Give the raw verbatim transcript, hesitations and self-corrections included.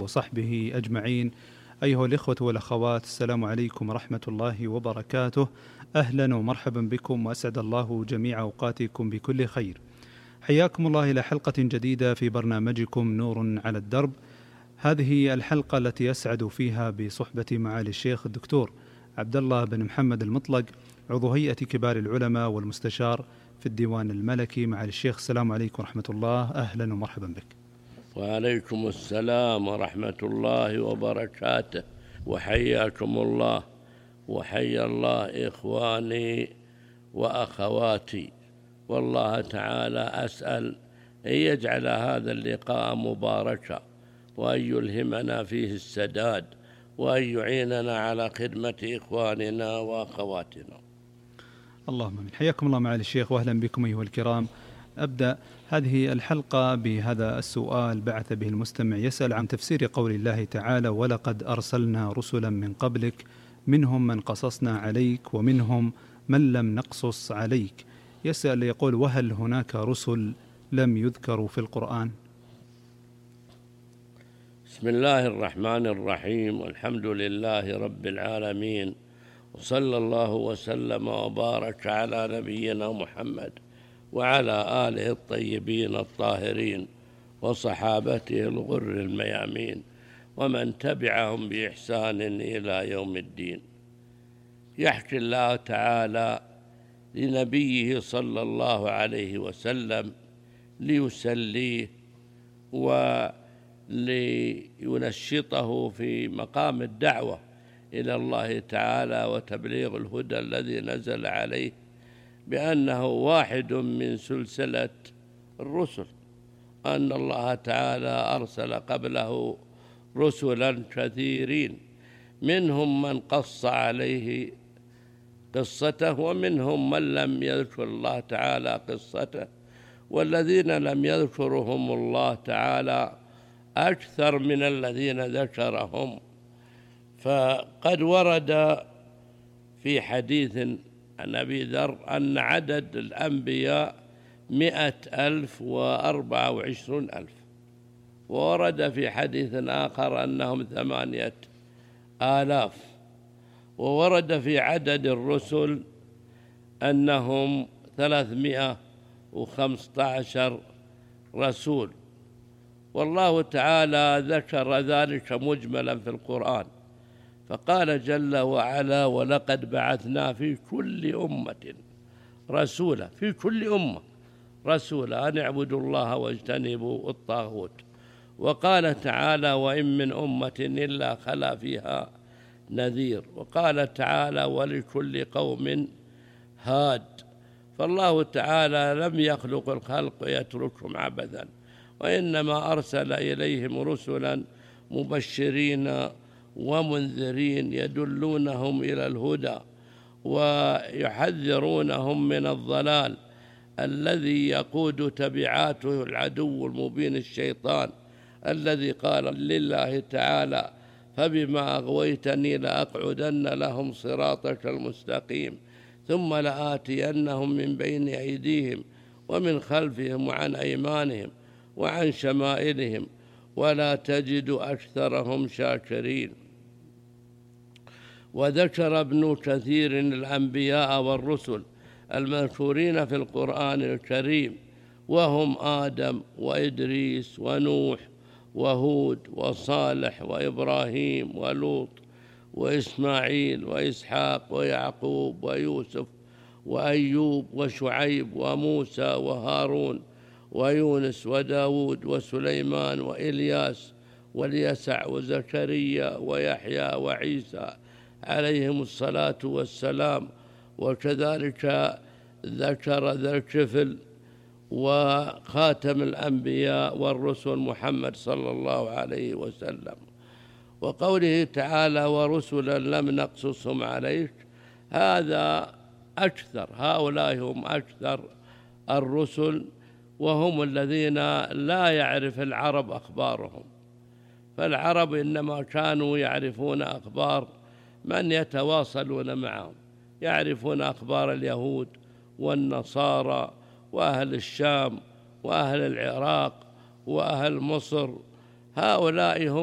وصحبه أجمعين. أيها الإخوة والأخوات، السلام عليكم ورحمة الله وبركاته. أهلا ومرحبا بكم، وأسعد الله جميع أوقاتكم بكل خير. حياكم الله إلى حلقة جديدة في برنامجكم نور على الدرب. هذه الحلقة التي يسعد فيها بصحبة معالي الشيخ الدكتور عبد الله بن محمد المطلق، عضو هيئة كبار العلماء والمستشار في الديوان الملكي. معالي الشيخ، السلام عليكم ورحمة الله، أهلا ومرحبا بك. وعليكم السلام ورحمة الله وبركاته، وحياكم الله وحيا الله إخواني وأخواتي. والله تعالى أسأل أن يجعل هذا اللقاء مباركا، وأن يلهمنا فيه السداد، وأن يعيننا على خدمة إخواننا وأخواتنا. اللهم آمين. حياكم الله معالي الشيخ، وأهلا بكم أيها الكرام. أبدأ هذه الحلقة بهذا السؤال بعث به المستمع، يسأل عن تفسير قول الله تعالى: ولقد أرسلنا رسلا من قبلك منهم من قصصنا عليك ومنهم من لم نقصص عليك. يسأل يقول: وهل هناك رسل لم يذكروا في القرآن؟ بسم الله الرحمن الرحيم، والحمد لله رب العالمين، وصلى الله وسلم وبارك على نبينا محمد وعلى آله الطيبين الطاهرين وصحابته الغر الميامين ومن تبعهم بإحسان إلى يوم الدين. يحكي الله تعالى لنبيه صلى الله عليه وسلم ليسليه ولينشطه في مقام الدعوة إلى الله تعالى وتبليغ الهدى الذي نزل عليه، بأنه واحد من سلسلة الرسل، أن الله تعالى أرسل قبله رسلا كثيرين، منهم من قص عليه قصته ومنهم من لم يذكر الله تعالى قصته، والذين لم يذكرهم الله تعالى أكثر من الذين ذكرهم. فقد ورد في حديث عن أبي ذر أن عدد الأنبياء مئة ألف وأربعة وعشرون ألف، وورد في حديث آخر أنهم ثمانية آلاف، وورد في عدد الرسل أنهم ثلاثمائة وخمسة عشر رسول. والله تعالى ذكر ذلك مجملا في القرآن، فقال جل وعلا: ولقد بعثنا في كل أمة رسولا، في كل أمة رسولا أن اعبدوا الله واجتنبوا الطاغوت. وقال تعالى: وإن من أمة إلا خلا فيها نذير. وقال تعالى: ولكل قوم هاد. فالله تعالى لم يخلق الخلق ويتركهم عبثا، وإنما أرسل إليهم رسلا مبشرين ومنذرين يدلونهم إلى الهدى ويحذرونهم من الضلال الذي يقود تبعاته العدو المبين الشيطان، الذي قال لله تعالى: فبما أغويتني لأقعدن لهم صراطك المستقيم ثم لآتينهم من بين أيديهم ومن خلفهم وعن أيمانهم وعن شمائلهم ولا تجد أكثرهم شاكرين. وذكر ابن كثير الأنبياء والرسل المذكورين في القرآن الكريم، وهم آدم وإدريس ونوح وهود وصالح وإبراهيم ولوط وإسماعيل وإسحاق ويعقوب ويوسف وأيوب وشعيب وموسى وهارون ويونس وداود وسليمان وإلياس واليسع وزكريا ويحيى وعيسى عليهم الصلاة والسلام. وكذلك ذكر ذا الكفل وخاتم الأنبياء والرسل محمد صلى الله عليه وسلم. وقوله تعالى: ورسلا لم نقصصهم عليك، هذا أكثر، هؤلاء هم أكثر الرسل، وهم الذين لا يعرف العرب أخبارهم. فالعرب إنما كانوا يعرفون أخبار من يتواصلون معهم، يعرفون أخبار اليهود والنصارى وأهل الشام وأهل العراق وأهل مصر، هؤلاء هم